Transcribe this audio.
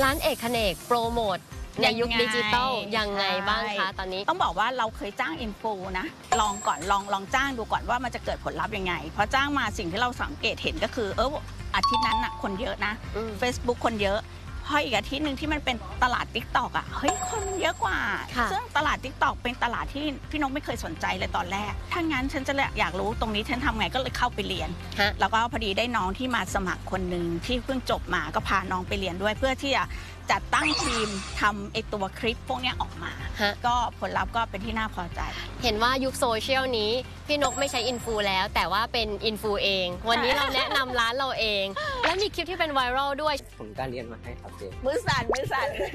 ร้านเอกเขนกโปรโมทในยุคดิจิตอลยังไงบ้างคะตอนนี้ต้องบอกว่าเราเคยจ้างอินฟูนะลองก่อนลองจ้างดูก่อนว่ามันจะเกิดผลลัพธ์ยังไงพอจ้างมาสิ่งที่เราสังเกตเห็นก็คืออาทิตย์นั้นอะคนเยอะนะ Facebook คนเยอะพออีกอาทิตย์หนึ่งที่มันเป็นตลาด TikTok อ่ะเฮ้ยคนเยอะกว่าซึ่งตลาด TikTok เป็นตลาดที่พี่นกไม่เคยสนใจเลยตอนแรกถ้างั้นฉันจะอยากรู้ตรงนี้ฉันทำไงก็เลยเข้าไปเรียนแล้วก็พอดีได้น้องที่มาสมัครคนหนึ่งที่เพิ่งจบมาก็พาน้องไปเรียนด้วยเพื่อที่จะจัดตั้งทีมทำไอตัวคลิปพวกนี้ออกมาก็ผลลัพธ์ก็เป็นที่น่าพอใจเห็นว่ายุคโซเชียลนี้พี่นกไม่ใช้อินฟูแล้วแต่ว่าเป็นอินฟูเองวันนี้เราแนะนำร้านเราเองและมีคลิปที่เป็นไวรัลด้วยผมก็เรียนมาให้ครับเจ๊มือสั่น